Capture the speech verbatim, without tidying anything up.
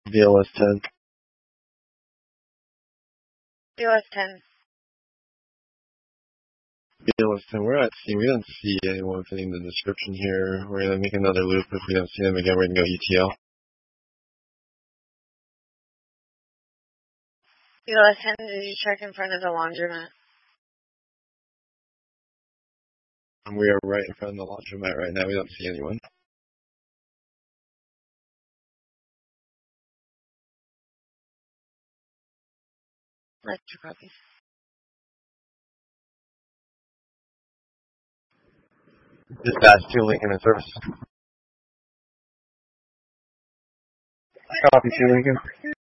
B L S ten. B L S ten. B L S ten, we're at C. We don't see anyone fitting the description here. We're going to make another loop. If we don't see them again, we're going to go E T L. B L S ten, did you check in front of the laundromat? And we are right in front of the laundromat right now. We don't see anyone. Extra copies. Dispatch to Lincoln and service. Copy to Lincoln.